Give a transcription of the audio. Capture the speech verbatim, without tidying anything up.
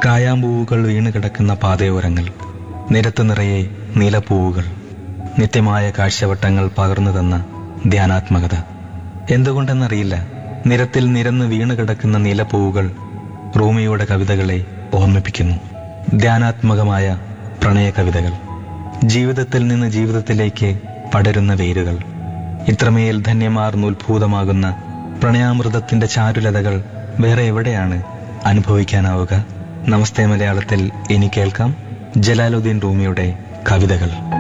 കായാമ്പൂവുകൾ വീണുകിടക്കുന്ന പാതയോരങ്ങൾ, നിരത്ത് നിറയെ നീലപ്പൂവുകൾ, നിത്യമായ കാഴ്ചവട്ടങ്ങൾ പകർന്നു തന്ന ധ്യാനാത്മകത. എന്തുകൊണ്ടെന്നറിയില്ല, നിരത്തിൽ നിരന്ന് വീണുകിടക്കുന്ന നീലപ്പൂവുകൾ റൂമിയുടെ കവിതകളെ ഓർമ്മിപ്പിക്കുന്നു. ധ്യാനാത്മകമായ പ്രണയ കവിതകൾ, ജീവിതത്തിൽ നിന്ന് ജീവിതത്തിലേക്ക് പടരുന്ന വേരുകൾ. ഇത്രമേൽ ധന്യമാർന്നുത്ഭൂതമാകുന്ന പ്രണയാമൃതത്തിന്റെ ചാരുലതകൾ വേറെ എവിടെയാണ് അനുഭവിക്കാനാവുക? നമസ്തേ മലയാളത്തിൽ ഇനി കേൾക്കാം ജലാലുദ്ദീൻ റൂമിയുടെ കവിതകൾ.